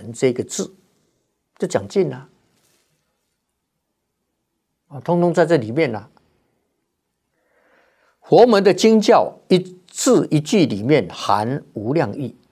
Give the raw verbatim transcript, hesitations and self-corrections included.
门这个字，就讲尽了啊，通通在这里面了。佛门的经教一字一句里面含无量义，